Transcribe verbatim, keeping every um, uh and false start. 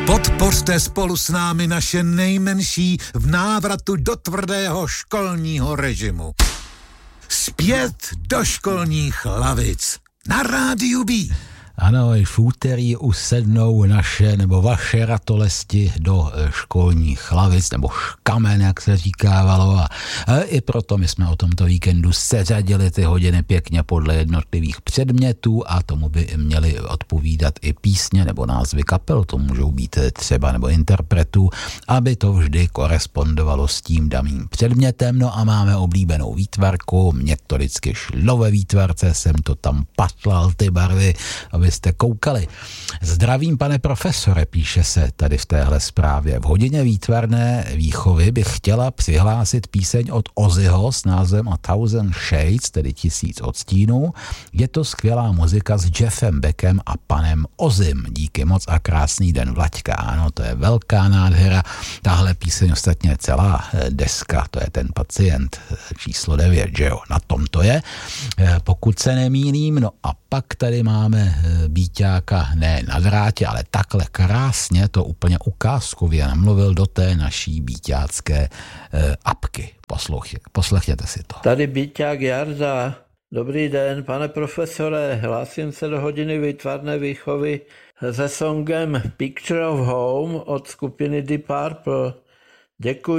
Podpořte spolu s námi naše nejmenší v návratu do tvrdého školního režimu. Zpět do školních lavic na Rádiu B. Ano, i v úterý usednou naše nebo vaše ratolesti do školních lavic, nebo škamen, jak se říkávalo. A, a i proto my jsme o tomto víkendu seřadili ty hodiny pěkně podle jednotlivých předmětů a tomu by měly odpovídat i písně nebo názvy kapel, to můžou být třeba nebo interpretů, aby to vždy korespondovalo s tím daným předmětem. No a máme oblíbenou výtvarku, mě to vždycky šlo ve výtvarce, jsem to tam patlal ty barvy, aby jste koukali. Zdravím, pane profesore, píše se tady v téhle zprávě. V hodině výtvarné výchovy bych chtěla přihlásit píseň od Ozzyho s názvem A Thousand Shades, tedy tisíc odstínů. Je to skvělá muzika s Jeffem Beckem a panem Ozzym. Díky moc a krásný den, Vlaďka. Ano, to je velká nádhera. Tahle píseň ostatně celá deska, to je ten pacient číslo devět, že jo, na tom to je. Pokud se nemýlím, no a pak tady máme Bíťáka, ne na drátě, ale takhle krásně to úplně ukázkově namluvil do té naší bíťácké e, apky. Poslouch, poslechněte si to. Tady Bíťák Jarda. Dobrý den, pane profesore, hlásím se do hodiny výtvarné výchovy se songem Picture of Home od skupiny Deep Purple. Děkuji.